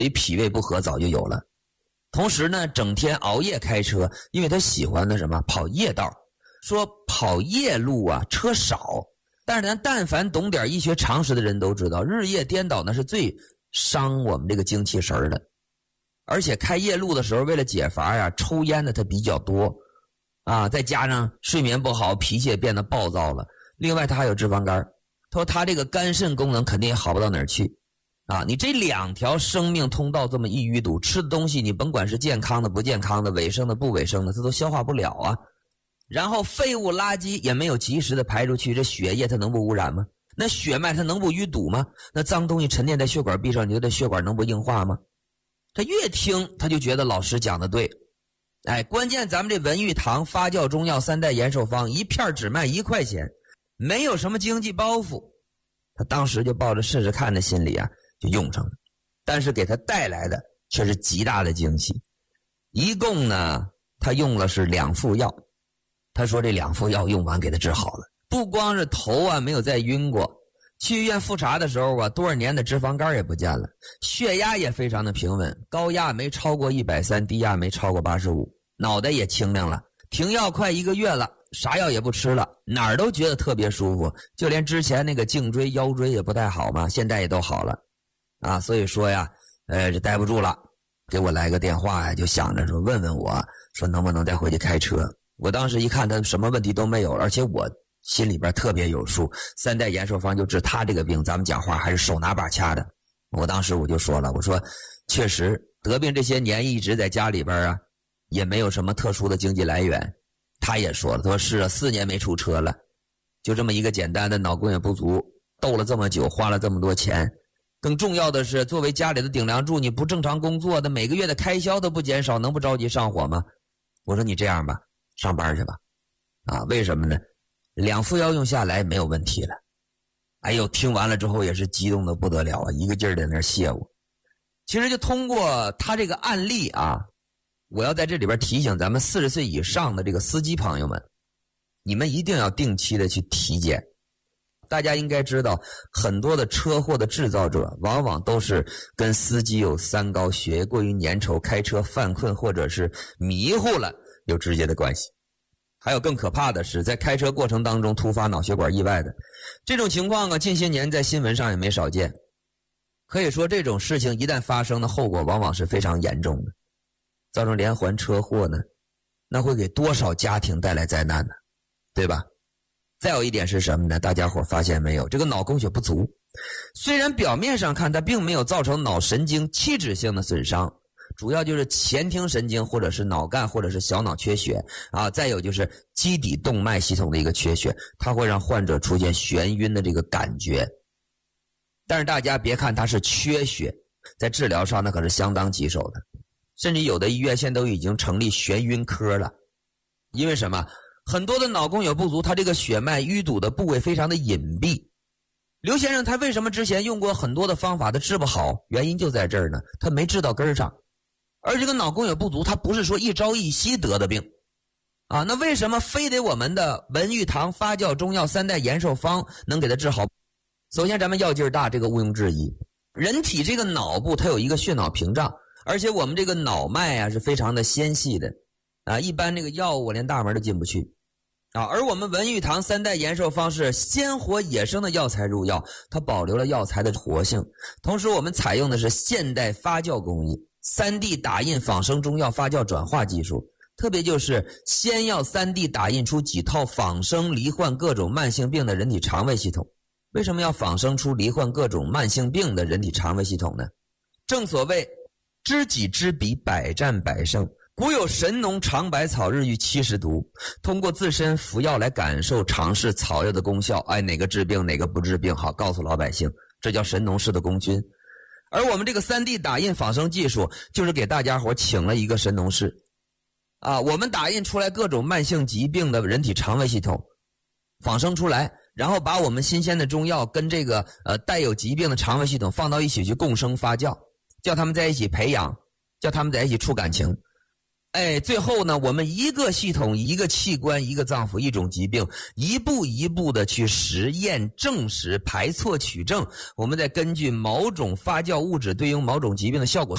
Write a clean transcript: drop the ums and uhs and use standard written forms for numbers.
所以脾胃不和早就有了。同时呢，整天熬夜开车，因为他喜欢的什么跑夜道，说跑夜路啊车少，但是咱但凡懂点医学常识的人都知道，日夜颠倒那是最伤我们这个精气神的。而且开夜路的时候，为了解乏呀，抽烟的他比较多啊，再加上睡眠不好，脾气也变得暴躁了。另外他还有脂肪肝，他说他这个肝肾功能肯定也好不到哪儿去啊！你这两条生命通道这么一淤堵，吃的东西你甭管是健康的不健康的，卫生的不卫生的，它都消化不了啊。然后废物垃圾也没有及时的排出去，这血液它能不污染吗？那血脉它能不淤堵吗？那脏东西沉淀在血管壁上，你觉得血管能不硬化吗？他越听他就觉得老师讲的对。哎，关键咱们这文玉堂发酵中药3代延寿方一片只卖1块钱，没有什么经济包袱。他当时就抱着试试看的心理啊，就用上了。但是给他带来的却是极大的惊喜。一共呢，他用了是2副药。他说这2副药用完给他治好了，不光是头啊没有再晕过，去医院复查的时候啊，多少年的脂肪肝也不见了，血压也非常的平稳，高压没超过130，低压没超过85，脑袋也清亮了，停药快1个月了，啥药也不吃了，哪儿都觉得特别舒服，就连之前那个颈椎腰椎也不太好嘛，现在也都好了啊。所以说呀，这待不住了，给我来个电话呀，就想着说问问我说能不能再回去开车。我当时一看他什么问题都没有，而且我心里边特别有数，3代延寿方就治他这个病，咱们讲话还是手拿把掐的。我当时我就说了，我说确实得病这些年一直在家里边啊，也没有什么特殊的经济来源。他也说了，他说是啊，4年没出车了，就这么一个简单的脑供血不足，斗了这么久，花了这么多钱。更重要的是，作为家里的顶梁柱，你不正常工作的，每个月的开销都不减少，能不着急上火吗？我说你这样吧，上班去吧。啊，为什么呢？2副药用下来没有问题了。哎呦，听完了之后也是激动的不得了啊，一个劲儿在那儿谢我。其实就通过他这个案例啊，我要在这里边提醒咱们40岁以上的这个司机朋友们，你们一定要定期的去体检。大家应该知道，很多的车祸的制造者往往都是跟司机有3高，血液过于粘稠，开车犯困或者是迷糊了有直接的关系。还有更可怕的是，在开车过程当中突发脑血管意外的这种情况啊，近些年在新闻上也没少见。可以说这种事情一旦发生的后果往往是非常严重的，造成连环车祸呢，那会给多少家庭带来灾难呢？对吧？再有一点是什么呢？大家伙发现没有，这个脑供血不足，虽然表面上看它并没有造成脑神经器质性的损伤，主要就是前庭神经或者是脑干或者是小脑缺血啊，再有就是基底动脉系统的一个缺血，它会让患者出现眩晕的这个感觉。但是大家别看它是缺血，在治疗上那可是相当棘手的，甚至有的医院现在都已经成立眩晕科了。因为什么？很多的脑供血不足，它这个血脉淤堵的部位非常的隐蔽。刘先生他为什么之前用过很多的方法他治不好？原因就在这儿呢，他没治到根上。而这个脑供血不足，它不是说一朝一夕得的病啊，那为什么非得我们的文玉堂发酵中药3代延寿方能给它治好？首先咱们药劲儿大，这个毋庸置疑。人体这个脑部它有一个血脑屏障，而且我们这个脑脉啊是非常的纤细的啊，一般这个药物连大门都进不去啊。而我们文玉堂3代延寿方是鲜活野生的药材入药，它保留了药材的活性，同时我们采用的是现代发酵工艺，3D 打印仿生中药发酵转化技术，特别就是先要 3D 打印出几套仿生罹患各种慢性病的人体肠胃系统。为什么要仿生出罹患各种慢性病的人体肠胃系统呢？正所谓知己知彼，百战百胜。古有神农尝百草，日遇70毒，通过自身服药来感受尝试草药的功效，哎，哪个治病哪个不治病，好告诉老百姓，这叫神农氏的功勋。而我们这个 3D 打印仿生技术就是给大家伙请了一个神农氏啊，我们打印出来各种慢性疾病的人体肠胃系统仿生出来，然后把我们新鲜的中药跟这个带有疾病的肠胃系统放到一起去共生发酵，叫他们在一起培养，叫他们在一起处感情。 最后呢，我们一个系统、一个器官、一个脏腑、一种疾病，一步一步的去实验、证实、排错取证，我们再根据某种发酵物质对应某种疾病的效果